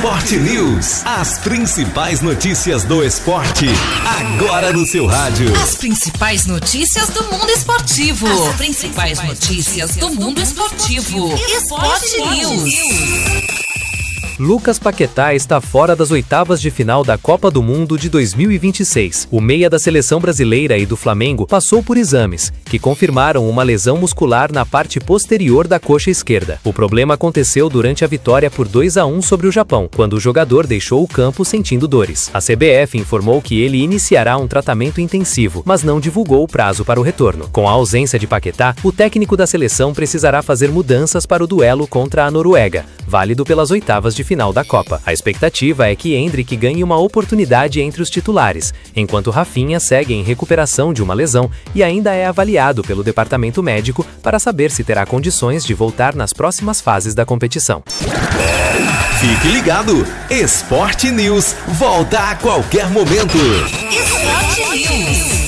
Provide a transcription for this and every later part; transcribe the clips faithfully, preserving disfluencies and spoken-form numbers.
Esporte News. As principais notícias do esporte, agora no seu rádio. As principais notícias do mundo esportivo. As principais notícias do mundo esportivo. Esporte News. Lucas Paquetá está fora das oitavas de final da Copa do Mundo de dois mil e vinte e seis. O meia da seleção brasileira e do Flamengo passou por exames, que confirmaram uma lesão muscular na parte posterior da coxa esquerda. O problema aconteceu durante a vitória por dois a um sobre o Japão, quando o jogador deixou o campo sentindo dores. A C B F informou que ele iniciará um tratamento intensivo, mas não divulgou o prazo para o retorno. Com a ausência de Paquetá, o técnico da seleção precisará fazer mudanças para o duelo contra a Noruega, válido pelas oitavas de final da Copa. A expectativa é que Endrick ganhe uma oportunidade entre os titulares, enquanto Rafinha segue em recuperação de uma lesão e ainda é avaliado pelo departamento médico para saber se terá condições de voltar nas próximas fases da competição. Fique ligado, Esporte News volta a qualquer momento. Esporte News.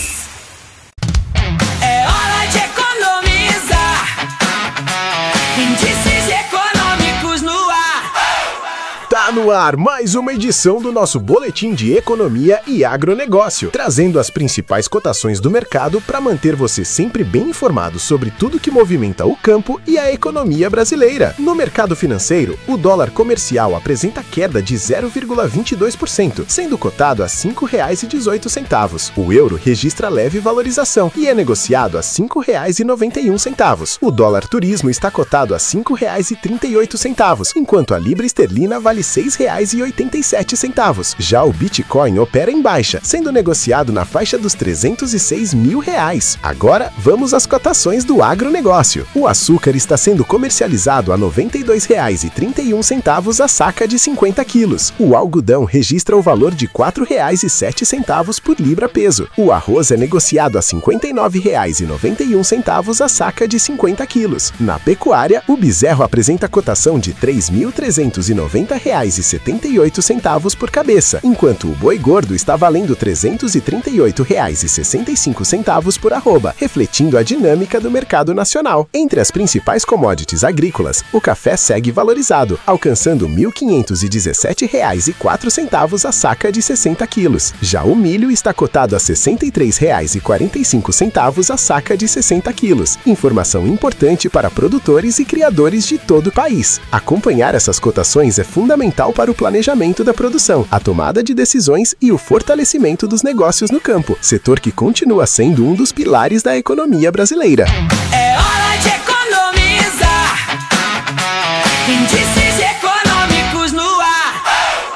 É hora de economizar. Índices econômicos no ar. Tá no ar mais uma edição do nosso Boletim de Economia e Agronegócio, trazendo as principais cotações do mercado para manter você sempre bem informado sobre tudo que movimenta o campo e a economia brasileira. No mercado financeiro, o dólar comercial apresenta queda de zero vírgula vinte e dois por cento, sendo cotado a cinco reais e dezoito centavos. O euro registra leve valorização e é negociado a cinco reais e noventa e um centavos. O dólar turismo está cotado a cinco reais e trinta e oito centavos, enquanto a libra esterlina vale seis reais e oitenta e sete centavos. Já o Bitcoin opera em baixa, sendo negociado na faixa dos trezentos e seis mil reais. Agora, vamos às cotações do agronegócio. O açúcar está sendo comercializado a noventa e dois reais e trinta e um centavos a saca de cinquenta quilos. O algodão registra o valor de quatro reais e sete centavos por libra peso. O arroz é negociado a cinquenta e nove reais e noventa e um centavos a saca de cinquenta quilos. Na pecuária, o bezerro apresenta cotação de três mil trezentos e noventa reais e setenta e oito centavos por cabeça, enquanto o boi gordo está valendo trezentos e trinta e oito reais e sessenta e cinco centavos por arroba, refletindo a dinâmica do mercado nacional. Entre as principais commodities agrícolas, o café segue valorizado, alcançando mil quinhentos e dezessete reais e quatro centavos a saca de sessenta quilos. Já o milho está cotado a sessenta e três reais e quarenta e cinco centavos a saca de sessenta quilos. Informação importante para produtores e criadores de todo o país. Acompanhar essas cotações é fundamental para o planejamento da produção, a tomada de decisões e o fortalecimento dos negócios no campo, setor que continua sendo um dos pilares da economia brasileira. É hora de economizar. Índices econômicos no ar.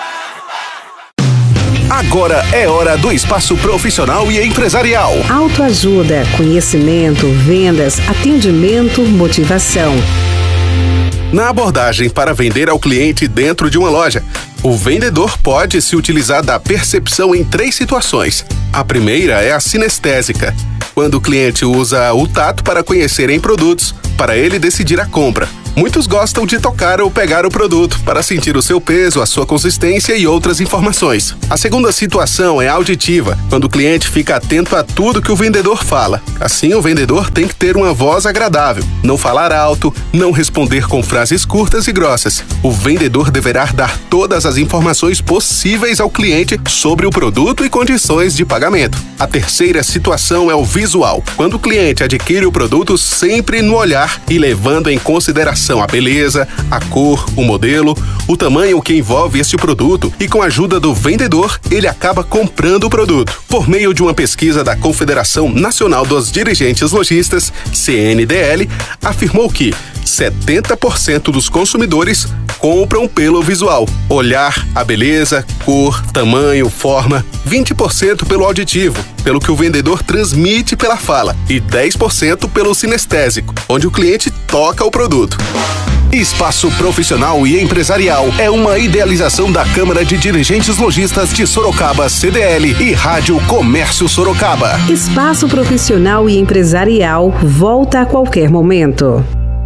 Agora é hora do espaço profissional e empresarial. Autoajuda, conhecimento, vendas, atendimento, motivação. Na abordagem para vender ao cliente dentro de uma loja, o vendedor pode se utilizar da percepção em três situações. A primeira é a sinestésica, quando o cliente usa o tato para conhecer em produtos, para ele decidir a compra. Muitos gostam de tocar ou pegar o produto para sentir o seu peso, a sua consistência e outras informações. A segunda situação é auditiva, quando o cliente fica atento a tudo que o vendedor fala. Assim, o vendedor tem que ter uma voz agradável, não falar alto, não responder com frases curtas e grossas. O vendedor deverá dar todas as informações possíveis ao cliente sobre o produto e condições de pagamento. A terceira situação é o visual, quando o cliente adquire o produto sempre no olhar e levando em consideração a beleza, a cor, o modelo, o tamanho que envolve este produto e com a ajuda do vendedor, ele acaba comprando o produto. Por meio de uma pesquisa da Confederação Nacional dos Dirigentes Lojistas, C N D L, afirmou que setenta por cento dos consumidores compram pelo visual. Olhar a beleza, cor, tamanho, forma. vinte por cento pelo auditivo, pelo que o vendedor transmite pela fala. E dez por cento pelo sinestésico, onde o cliente toca o produto. Espaço Profissional e Empresarial é uma idealização da Câmara de Dirigentes Lojistas de Sorocaba, C D L, e Rádio Comércio Sorocaba. Espaço Profissional e Empresarial volta a qualquer momento.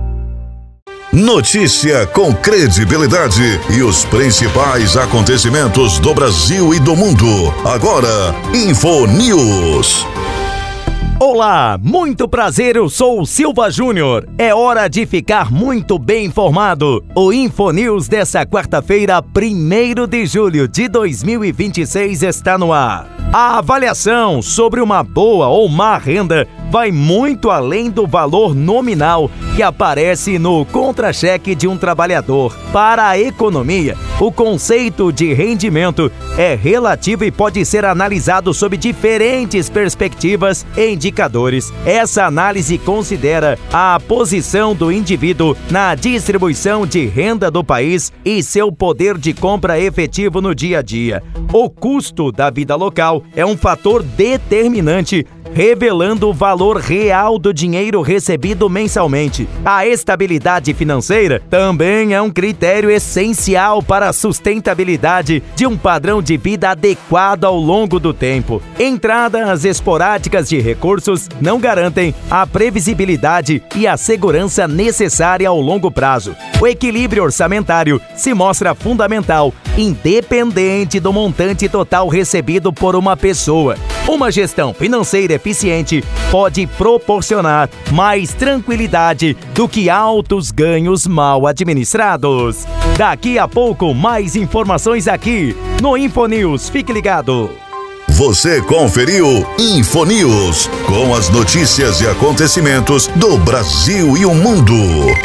Notícia com credibilidade e os principais acontecimentos do Brasil e do mundo. Agora, Info News. Olá, muito prazer, eu sou o Silva Júnior. É hora de ficar muito bem informado. O InfoNews dessa quarta-feira, primeiro de julho de dois mil e vinte e seis, está no ar. A avaliação sobre uma boa ou má renda vai muito além do valor nominal que aparece no contra-cheque de um trabalhador. Para a economia, o conceito de rendimento é relativo e pode ser analisado sob diferentes perspectivas e indicadores. Essa análise considera a posição do indivíduo na distribuição de renda do país e seu poder de compra efetivo no dia a dia. O custo da vida local é um fator determinante, revelando o valor real do dinheiro recebido mensalmente. A estabilidade financeira também é um critério essencial para a sustentabilidade de um padrão de vida adequado ao longo do tempo. Entradas esporádicas de recursos não garantem a previsibilidade e a segurança necessária ao longo prazo. O equilíbrio orçamentário se mostra fundamental, independente do montante total recebido por uma pessoa. Uma gestão financeira eficiente pode proporcionar mais tranquilidade do que altos ganhos mal administrados. Daqui a pouco, mais informações aqui no InfoNews. Fique ligado. Você conferiu InfoNews, com as notícias e acontecimentos do Brasil e o mundo.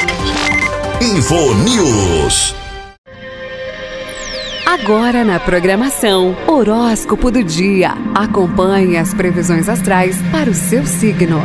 InfoNews. Agora na programação, Horóscopo do Dia. Acompanhe as previsões astrais para o seu signo.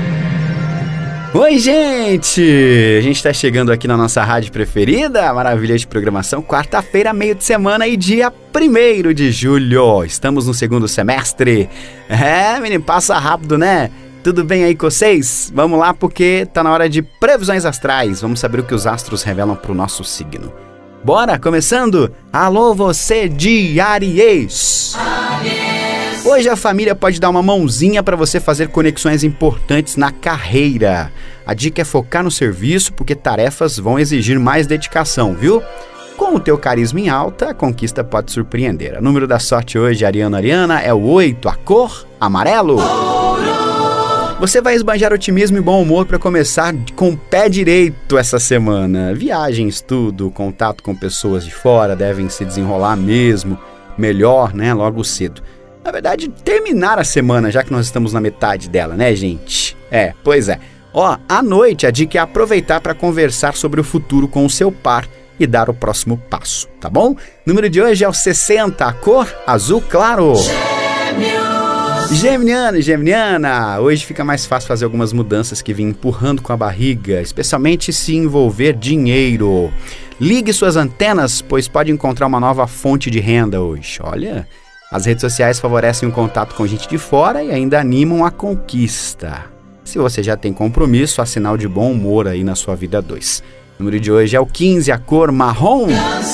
Oi, gente! A gente está chegando aqui na nossa rádio preferida, maravilha de programação, quarta-feira, meio de semana e dia primeiro de julho. Estamos no segundo semestre. É, menino, passa rápido, né? Tudo bem aí com vocês? Vamos lá, porque tá na hora de previsões astrais. Vamos saber o que os astros revelam para o nosso signo. Bora, começando? Alô, você de Áries! Hoje a família pode dar uma mãozinha para você fazer conexões importantes na carreira. A dica é focar no serviço, porque tarefas vão exigir mais dedicação, viu? Com o teu carisma em alta, a conquista pode surpreender. O número da sorte hoje, Ariano Ariana, é o oito, a cor amarelo. Você vai esbanjar otimismo e bom humor para começar com o pé direito essa semana. Viagem, estudo, contato com pessoas de fora devem se desenrolar mesmo melhor, né, logo cedo. Na verdade, terminar a semana, já que nós estamos na metade dela, né, gente? É, pois é. Ó, à noite a dica é aproveitar para conversar sobre o futuro com o seu par e dar o próximo passo, tá bom? O número de hoje é o sessenta, a cor azul claro. Geminiano e Geminiana, hoje fica mais fácil fazer algumas mudanças que vêm empurrando com a barriga, especialmente se envolver dinheiro. Ligue suas antenas, pois pode encontrar uma nova fonte de renda hoje. Olha, as redes sociais favorecem o contato com gente de fora e ainda animam a conquista. Se você já tem compromisso, há sinal de bom humor aí na sua vida dois. O número de hoje é o quinze, a cor marrom.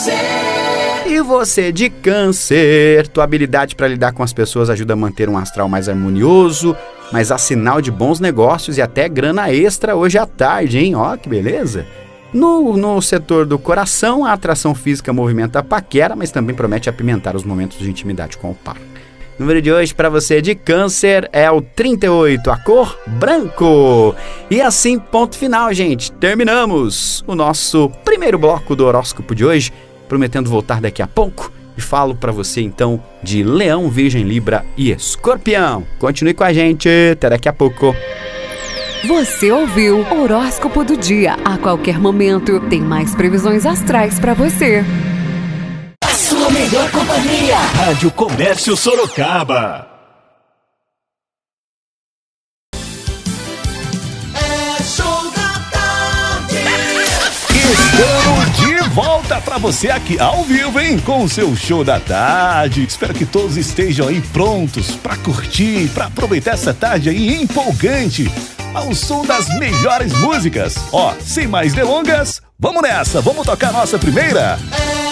E você de Câncer, tua habilidade para lidar com as pessoas ajuda a manter um astral mais harmonioso, mas há sinal de bons negócios e até grana extra hoje à tarde, hein? Ó, que beleza! No, no setor do coração, a atração física movimenta a paquera, mas também promete apimentar os momentos de intimidade com o par. O número de hoje para você de Câncer é o trinta e oito, a cor branco. E assim, ponto final, gente. Terminamos o nosso primeiro bloco do horóscopo de hoje, prometendo voltar daqui a pouco. E falo para você então de Leão, Virgem, Libra e Escorpião. Continue com a gente, até daqui a pouco. Você ouviu Horóscopo do Dia. A qualquer momento tem mais previsões astrais para você. A sua melhor companhia. Rádio Comércio Sorocaba. É show da tarde. Estamos de volta pra você aqui ao vivo, hein? Com o seu show da tarde. Espero que todos estejam aí prontos pra curtir, pra aproveitar essa tarde aí empolgante, ao som das melhores músicas. Ó, sem mais delongas, vamos nessa, vamos tocar nossa primeira.